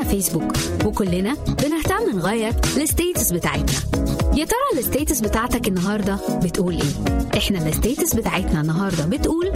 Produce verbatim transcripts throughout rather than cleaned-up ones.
فيسبوك وكلنا بنهتم نغير الستيتس بتاعتنا. يا ترى الستيتس بتاعتك النهاردة بتقول ايه؟ احنا الستيتس بتاعتنا النهاردة بتقول: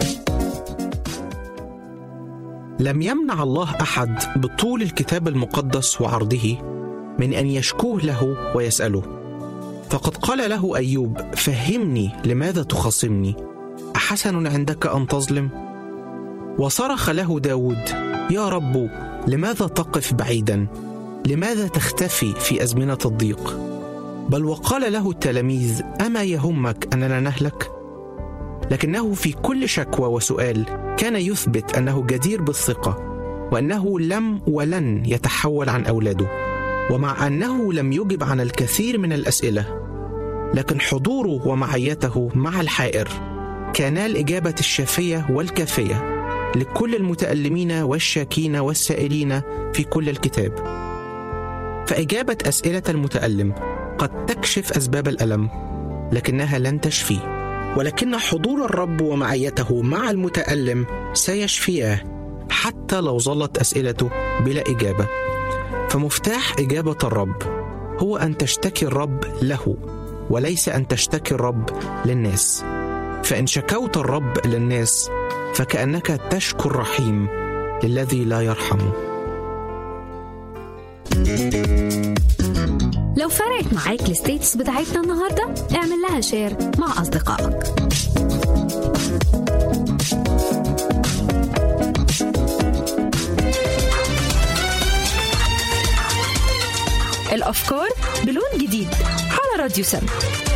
لم يمنع الله أحد بطول الكتاب المقدس وعرضه من أن يشكوه له ويسأله، فقد قال له أيوب: فهمني لماذا تخاصمني؟ أحسن عندك أن تظلم؟ وصرخ له داود: يا رب لماذا تقف بعيدا؟ لماذا تختفي في أزمنة الضيق؟ بل وقال له التلاميذ: أما يهمك أننا نهلك؟ لكنه في كل شكوى وسؤال كان يثبت أنه جدير بالثقة، وأنه لم ولن يتحول عن أولاده. ومع أنه لم يجب عن الكثير من الأسئلة، لكن حضوره ومعيته مع الحائر كانا الإجابة الشافية والكافية لكل المتألمين والشاكين والسائلين في كل الكتاب. فإجابة أسئلة المتألم قد تكشف أسباب الألم، لكنها لن تشفيه. ولكن حضور الرب ومعيته مع المتألم سيشفيه حتى لو ظلت أسئلته بلا إجابة. فمفتاح إجابة الرب هو أن تشتكي الرب له، وليس أن تشتكي الرب للناس. فإن شكوت الرب للناس فكأنك تشكو الرحيم للذي لا يرحمه. لو فرقت معاك الستيتس بتاعتنا النهاردة، اعمل لها شير مع أصدقائك. الأفكار بلون جديد على راديو سم.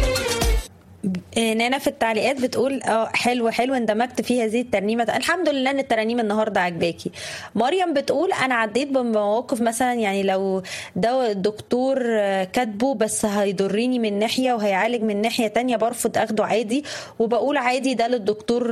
نانا في التعليقات بتقول اه حلوه حلوه اندمجت في هذه الترنيمه، الحمد لله ان الترانيم النهارده عجباكي. مريم بتقول انا عديت بمواقف مثلا يعني لو ده الدكتور كاتبه بس هيضرني من ناحيه وهيعالج من ناحيه تانية برفض اخده عادي، وبقول عادي ده للدكتور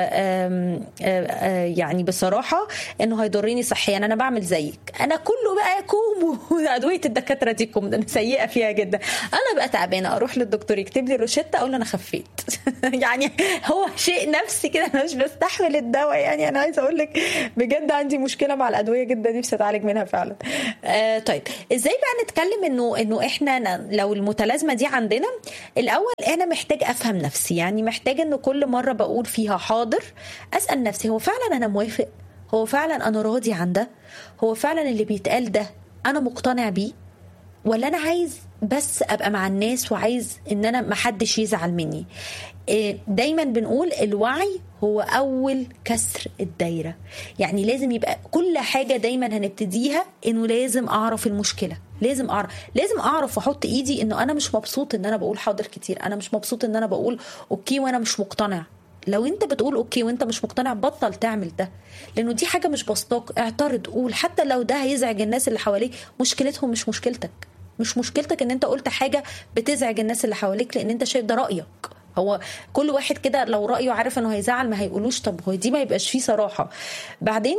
يعني بصراحه انه هيضرني صحيا، انا بعمل زيك. انا كله بقى كوم وادويه الدكاتره دي كوم، انا سيئه فيها جدا. انا بقى تعبانه اروح للدكتور يكتب لي روشته اقول له انا خفيت. يعني هو شيء نفسي كده، انا مش بستحمل الدواء. يعني انا عايزه اقول لك بجد عندي مشكله مع الادويه جدا، نفسي اتعالج منها فعلا. آه طيب ازاي بقى نتكلم انه انه احنا لو المتلازمه دي عندنا؟ الاول انا محتاج افهم نفسي، يعني محتاج انه كل مره بقول فيها حاضر اسال نفسي هو فعلا انا موافق؟ هو فعلا انا راضي عن ده؟ هو فعلا اللي بيتقال ده انا مقتنع بيه؟ ولا انا عايز بس ابقى مع الناس وعايز ان انا محدش يزعل مني؟ دايما بنقول الوعي هو اول كسر الدايرة. يعني لازم يبقى كل حاجة دايما هنبتديها انه لازم اعرف المشكلة، لازم اعرف لازم اعرف واحط ايدي انه انا مش مبسوط ان انا بقول حاضر كتير، انا مش مبسوط ان انا بقول اوكي وانا مش مقتنع. لو انت بتقول اوكي وانت مش مقتنع بطل تعمل ده، لانه دي حاجة مش بسطاك. اعترض، قول، حتى لو ده هيزعج الناس اللي حواليك مشكلتهم مش مشكلتك. مش مشكلتك ان انت قلت حاجة بتزعج الناس اللي حواليك لان انت شايف ده رأيك. هو كل واحد كده لو رأيه عارف انه هيزعل ما هيقولوش. طب هو دي ما يبقاش فيه صراحة. بعدين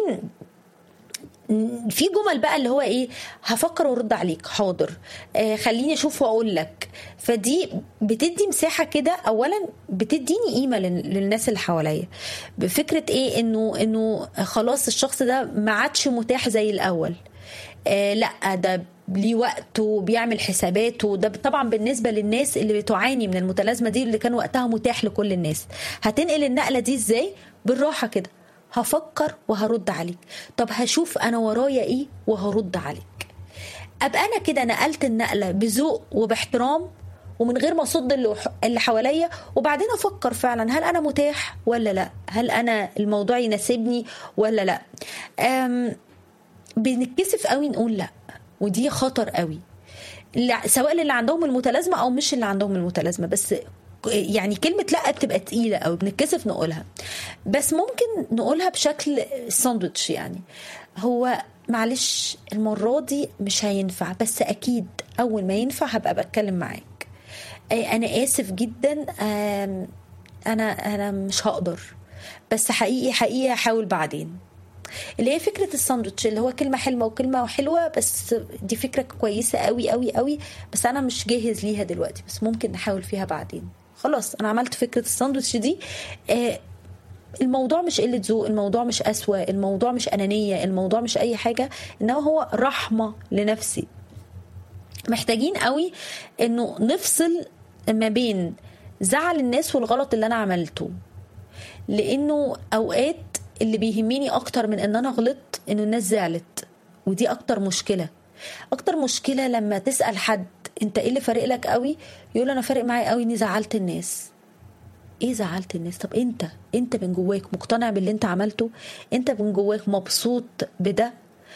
في جمل بقى اللي هو ايه، هفكر وارد عليك، حاضر، آه خليني اشوف واقول لك. فدي بتدي مساحة كده، اولا بتديني قيمة للناس اللي حواليا. بفكرة ايه، انه انه خلاص الشخص ده ما عادش متاح زي الاول. آه لا ده ليه وقت وبيعمل حساباته. ده طبعا بالنسبة للناس اللي بتعاني من المتلازمة دي اللي كان وقتها متاح لكل الناس. هتنقل النقلة دي ازاي؟ بالراحة كده، هفكر وهرد عليك. طب هشوف انا ورايا ايه وهرد عليك. ابقى انا كده نقلت النقلة بذوق وباحترام ومن غير ما اصد اللي حواليا، وبعدين افكر فعلا هل انا متاح ولا لا، هل انا الموضوع يناسبني ولا لا. بنتكسف قوي نقول لا، ودي خطر قوي، سواء اللي عندهم المتلازمة او مش اللي عندهم المتلازمة. بس يعني كلمة لا بتبقى تقيلة قوي، بنتكسف نقولها. بس ممكن نقولها بشكل ساندويتش، يعني هو معلش المرة دي مش هينفع، بس اكيد اول ما ينفع هبقى بتكلم معاك. انا اسف جدا، انا انا مش هقدر، بس حقيقي حقيقي هحاول بعدين. اللي هي فكرة الساندوتش، اللي هو كلمة حلوة وكلمة حلوة، بس دي فكرة كويسة قوي قوي قوي، بس أنا مش جاهز ليها دلوقتي، بس ممكن نحاول فيها بعدين. خلاص أنا عملت فكرة الساندوتش دي. آه الموضوع مش قلة ذوق، الموضوع مش قسوة، الموضوع مش أنانية، الموضوع مش أي حاجة، إنما هو رحمة لنفسي. محتاجين قوي إنه نفصل ما بين زعل الناس والغلط اللي أنا عملته، لأنه أوقات اللي بيهمني أكتر من إن أنا غلطت إنه الناس زعلت، ودي أكتر مشكلة. أكتر مشكلة لما تسأل حد أنت إيه اللي فارق لك قوي، يقول أنا فارق معي قوي إني زعلت الناس. ايه زعلت الناس؟ طب انت انت من جواك مقتنع باللي انت عملته؟ انت من جواك مبسوط بده؟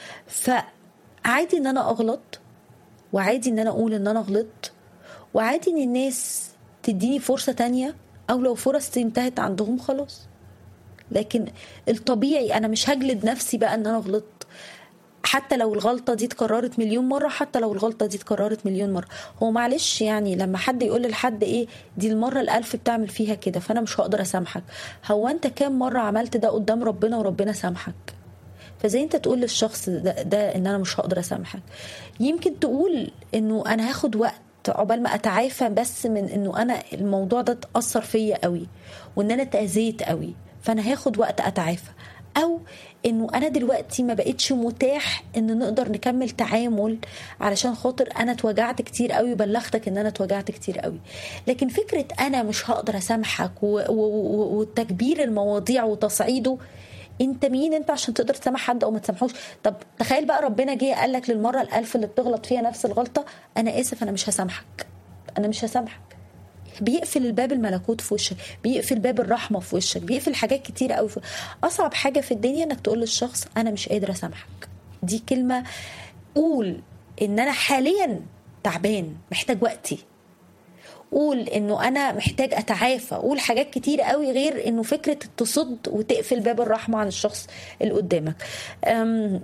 فعادي ان انا اغلط، وعادي ان انا اقول ان انا غلطت، وعادي ان الناس تديني فرصة تانية، او لو فرص انتهت عندهم خلاص. لكن الطبيعي انا مش هجلد نفسي بقى ان انا غلطت، حتى لو الغلطة دي اتكررت مليون مرة، حتى لو الغلطة دي اتكررت مليون مرة. هو معلش يعني لما حد يقول لحد ايه دي المرة الألف بتعمل فيها كده فأنا مش هقدر أسامحك، هو أنت كام مرة عملت ده قدام ربنا وربنا سامحك؟ فزي انت تقول للشخص ده, ده ان انا مش هقدر أسامحك، يمكن تقول انه انا هاخد وقت عقبال ما اتعافى بس من انه انا الموضوع ده اتأثر فيا قوي وان انا اتأذيت قوي، فانا هاخد وقت اتعافى. او انه انا دلوقتي ما بقتش متاح ان نقدر نكمل تعامل علشان خاطر انا اتوجعت كتير قوي وبلغتك ان انا اتوجعت كتير قوي. لكن فكرة انا مش هقدر اسامحك وتكبير المواضيع وتصعيده، انت مين انت عشان تقدر تسامح حد او ما تسامحوش؟ طب تخيل بقى ربنا جه قال لك للمرة الالف اللي بتغلط فيها نفس الغلطة انا اسف انا مش هسامحك، انا مش هسامحك. بيقفل الباب الملكوت في وشك، بيقفل باب الرحمة في وشك، بيقفل حاجات كتير قوي. أصعب حاجة في الدنيا انك تقول للشخص أنا مش قادر أسامحك. دي كلمة قول إن أنا حاليا تعبان محتاج وقتي، قول إنه أنا محتاج أتعافى، قول حاجات كتير قوي غير إنه فكرة تصد وتقفل باب الرحمة عن الشخص اللي قدامك. أم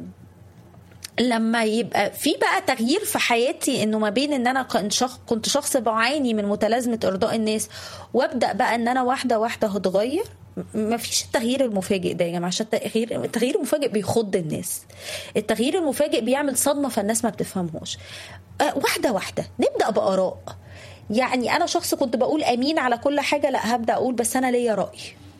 لما يبقى في بقى تغيير في حياتي انه ما بين ان انا كنت شخص بعاني من متلازمة ارضاء الناس وابدا بقى ان انا واحده واحده هتغير، ما فيش التغيير المفاجئ ده يا جماعه، عشان التغيير التغيير المفاجئ بيخض الناس، التغيير المفاجئ بيعمل صدمه فالناس ما بتفهمهوش. أه واحده واحده نبدا باراء. يعني انا شخص كنت بقول امين على كل حاجه، لا هبدا اقول بس انا ليا راي،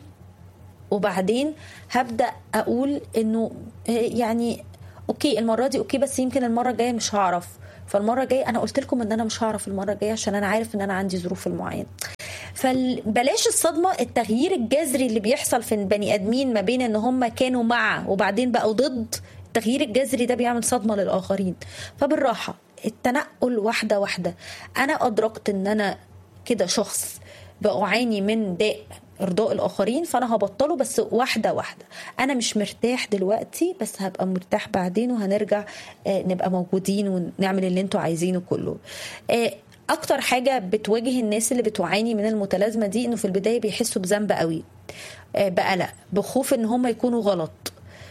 وبعدين هبدا اقول انه يعني اوكي المره دي اوكي بس يمكن المره الجايه مش هعرف، فالمره الجايه انا قلت لكم ان انا مش هعرف المره الجايه عشان انا عارف ان انا عندي ظروف المعينه. فبلاش الصدمه، التغيير الجذري اللي بيحصل في البني ادمين ما بين ان هم كانوا مع وبعدين بقوا ضد، التغيير الجذري ده بيعمل صدمه للاخرين. فبالراحه التنقل واحده واحده. انا ادركت ان انا كده شخص بعاني من داء ارضاء الاخرين فانا هبطله، بس واحده واحده. انا مش مرتاح دلوقتي بس هبقى مرتاح بعدين وهنرجع نبقى موجودين ونعمل اللي انتوا عايزينه كله. اكتر حاجه بتواجه الناس اللي بتعاني من المتلازمه دي انه في البدايه بيحسوا بذنب قوي، بقلق، بخوف ان هم يكونوا غلط.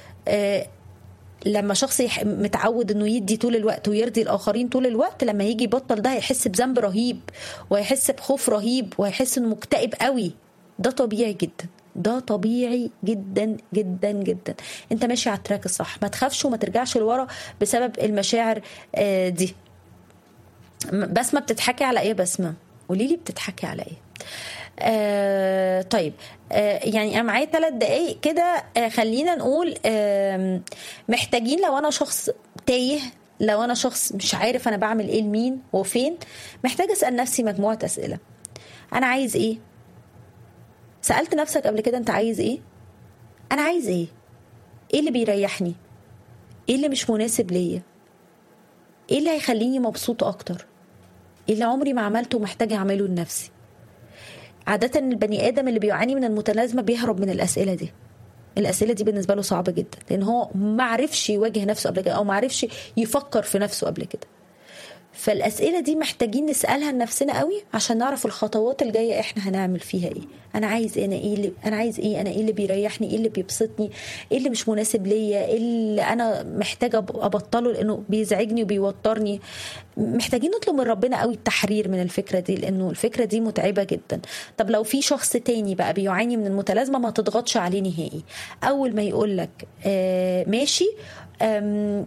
لما شخص متعود انه يدي طول الوقت ويرضي الاخرين طول الوقت، لما يجي يبطل ده هيحس بذنب رهيب وهيحس بخوف رهيب وهيحس انه مكتئب قوي. ده طبيعي جدا، ده طبيعي جدا جدا جدا. انت ماشي على التراك الصح، ما تخافش وما ترجعش لورا بسبب المشاعر دي. بسمة بتضحكي على ايه؟ بسمة قولي لي بتضحكي على ايه؟ آه طيب آه يعني انا معايا ثلاث دقايق كده. آه خلينا نقول آه محتاجين لو انا شخص تايه، لو انا شخص مش عارف انا بعمل ايه لمين وفين، محتاج اسال نفسي مجموعه اسئله. انا عايز ايه؟ سالت نفسك قبل كده انت عايز ايه؟ انا عايز ايه؟ ايه اللي بيريحني؟ ايه اللي مش مناسب ليا؟ ايه اللي هيخليني مبسوطه اكتر؟ ايه اللي عمري ما عملته ومحتاجه اعمله لنفسي؟ عادة البني آدم اللي بيعاني من المتلازمة بيهرب من الأسئلة دي. الأسئلة دي بالنسبة له صعبة جدا لأن هو معرفش يواجه نفسه قبل كده أو معرفش يفكر في نفسه قبل كده. فالأسئلة دي محتاجين نسألها لنفسنا قوي عشان نعرف الخطوات الجاية إحنا هنعمل فيها إيه. أنا عايز إيه؟ أنا إيه اللي أنا عايز إيه؟ أنا إيه اللي بيريحني؟ إيه اللي بيبسطني؟ إيه اللي مش مناسب ليا؟ إيه اللي أنا محتاجة أبطله لأنه بيزعجني وبيوترني؟ محتاجين نطلب من ربنا قوي التحرير من الفكرة دي لأنه الفكرة دي متعبة جدا. طب لو في شخص تاني بقى بيعاني من المتلازمة ما تضغطش عليه نهائي. أول ما يقولك آه ماشي،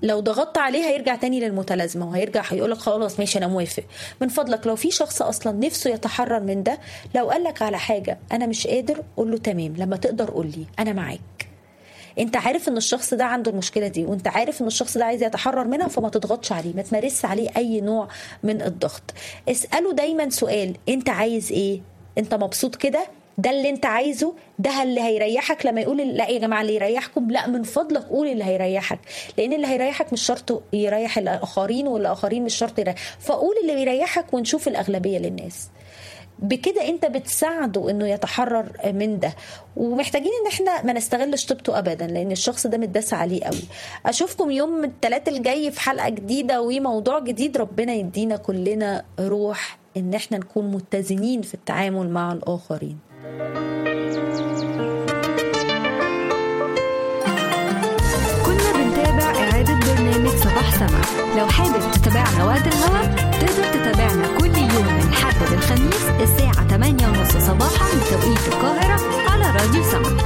لو ضغطت عليه هيرجع تاني للمتلازمه وهيرجع هيقولك خلاص ماشي انا موافق. من فضلك لو في شخص اصلا نفسه يتحرر من ده، لو قالك على حاجه انا مش قادر، قول له تمام، لما تقدر قول لي انا معاك. انت عارف ان الشخص ده عنده المشكله دي، وانت عارف ان الشخص ده عايز يتحرر منها، فما تضغطش عليه، ما تمارس عليه اي نوع من الضغط. اساله دايما سؤال، انت عايز ايه؟ انت مبسوط كده؟ ده اللي انت عايزه؟ ده اللي هيريحك؟ لما يقول لا يا جماعه اللي يريحكم، لا من فضلك قول اللي هيريحك، لان اللي هيريحك مش شرط يريح الاخرين، والاخرين مش شرط يريح. فقول اللي بيريحك ونشوف الاغلبيه للناس. بكده انت بتساعده انه يتحرر من ده. ومحتاجين ان احنا ما نستغلش طيبته ابدا، لان الشخص ده متداس عليه قوي. اشوفكم يوم الثلاث الجاي في حلقه جديده وموضوع جديد. ربنا يدينا كلنا روح ان احنا نكون متزنين في التعامل مع الاخرين. كنا بنتابع اعاده برنامج صباح سما. لو حابب تتابعنا وقت الهواء، تقدر تتابعنا كل يوم من حد للخميس الساعه ثمانية ونص صباحا بتوقيت القاهره،